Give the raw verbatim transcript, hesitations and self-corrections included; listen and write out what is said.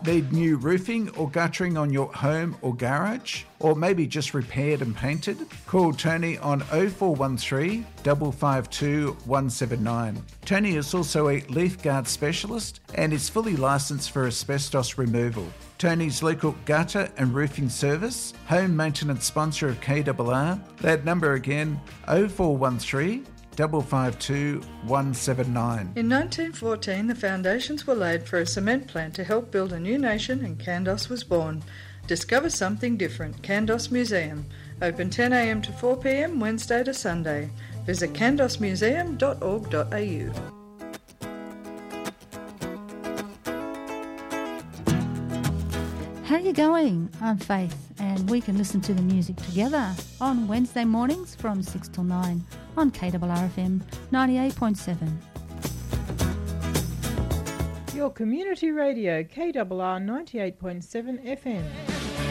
Need new roofing or guttering on your home or garage? Or maybe just repaired and painted? Call Tony on oh four one three, five five two, one seven nine. Tony is also a leaf guard specialist and is fully licensed for asbestos removal. Tony's local gutter and roofing service, home maintenance sponsor of K R R. That number again, oh four one three, five five two, one seven nine. In nineteen fourteen, the foundations were laid for a cement plant to help build a new nation, and Kandos was born. Discover something different. Kandos Museum. Open ten a m to four p m Wednesday to Sunday. Visit kandos museum dot org dot a u. How you going? I'm Faith, and we can listen to the music together on Wednesday mornings from six till nine on K R R F M ninety-eight point seven. Your community radio, K R R ninety-eight point seven F M.